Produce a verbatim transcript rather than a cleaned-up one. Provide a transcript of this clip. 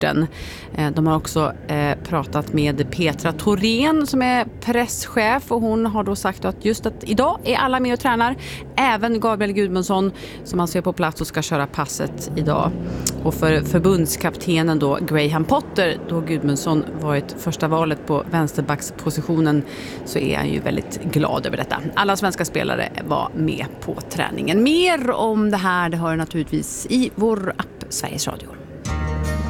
sporten. De har också pratat med Petra Thorén som är presschef, och hon har då sagt att just att idag är alla med och tränar. Även Gabriel Gudmundsson som alltså är på plats och ska köra passet idag. Och för förbundskaptenen då Graham Potter, då Gudmundsson varit första valet på vänsterbackspositionen, så är han ju väldigt glad över detta. Alla svenska spelare var med på träningen. Mer om det här det hör naturligtvis i vår app Sveriges Radio.